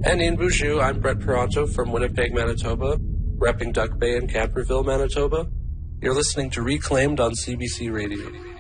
And in Bouchou, I'm Brett Peranto from Winnipeg, Manitoba, repping Duck Bay and Camperville, Manitoba. You're listening to Reclaimed on CBC Radio.